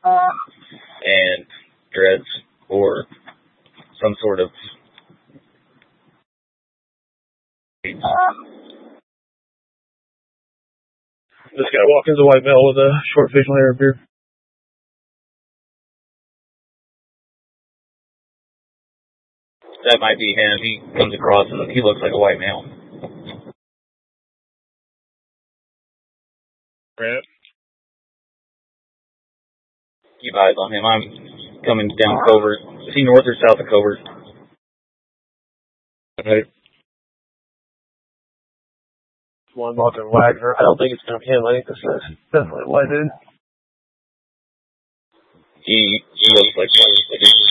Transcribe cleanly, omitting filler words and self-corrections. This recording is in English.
and dreads or some sort of This guy walking as a white male with a short facial hair beard. That might be him. He comes across and he looks like a white male. Right. Keep eyes on him. I'm coming down Covert. Is he north or south of Covert? Right. One walking Wagner. I don't think it's gonna be him. I think this is definitely white dude. He looks like one.